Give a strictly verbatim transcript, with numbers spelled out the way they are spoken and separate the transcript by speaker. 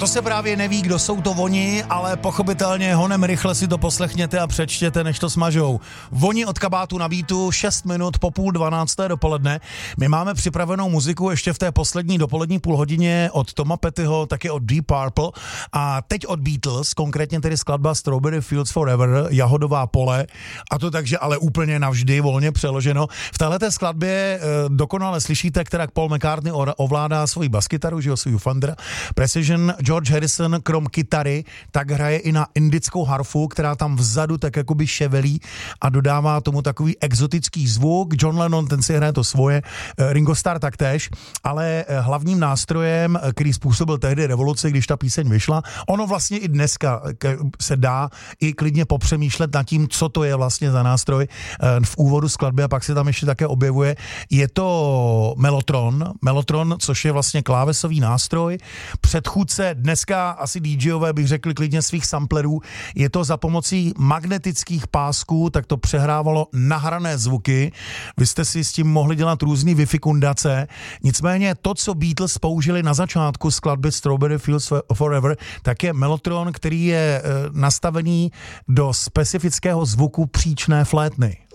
Speaker 1: to se právě neví, kdo jsou to oni, ale pochopitelně honem rychle si to poslechněte a přečtěte, než to smažou. Voni od kabátu na beatu, šest minut po půl dvanácté dopoledne. My máme připravenou muziku ještě v té poslední dopolední půlhodině od Toma Pettyho, taky od Deep Purple a teď od Beatles, konkrétně tedy skladba Strawberry Fields Forever, Jahodová pole, a to takže ale úplně navždy, volně přeloženo. V téhleté skladbě e, dokonale slyšíte, která Paul McCartney ovládá svoji baskytaru, že jo, svůj Fender Precision. George Harrison krom kytary tak hraje i na indickou harfu, která tam vzadu tak jakoby ševelí a dodává tomu takový exotický zvuk. John Lennon, ten si hraje to svoje, Ringo Starr taktéž, ale hlavním nástrojem, který způsobil tehdy revoluci, když ta píseň vyšla, ono vlastně i dneska se dá i klidně popřemýšlet nad tím, co to je vlastně za nástroj v úvodu skladby a pak se tam ještě také objevuje. Je to Mellotron, Mellotron, což je vlastně klávesový nástroj, předchůdce dneska asi DJové bych řekli klidně svých samplerů, je to za pomocí magnetických pásků, tak to přehrávalo nahrané zvuky. Vy jste si s tím mohli dělat různý vyfikundace. Nicméně to, co Beatles použili na začátku skladby Strawberry Fields Forever, tak je Mellotron, který je nastavený do specifického zvuku příčné flétny.